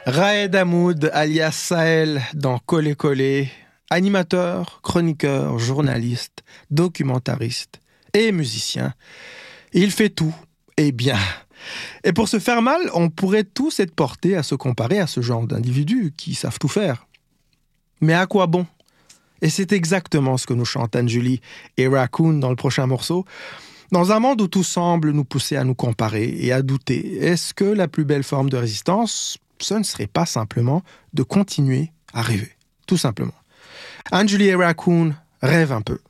Raed Hamoud, alias Sahel, dans Collé Collé, animateur, chroniqueur, journaliste, documentariste et musicien. Il fait tout, et bien. Et pour se faire mal, on pourrait tous être portés à se comparer à ce genre d'individus qui savent tout faire. Mais à quoi bon ? Et c'est exactement ce que nous chantent Anjuli et Raccoon dans le prochain morceau. Dans un monde où tout semble nous pousser à nous comparer et à douter, est-ce que la plus belle forme de résistance, ce ne serait pas simplement de continuer à rêver, tout simplement. Anjuli et Raccoon rêvent un peu.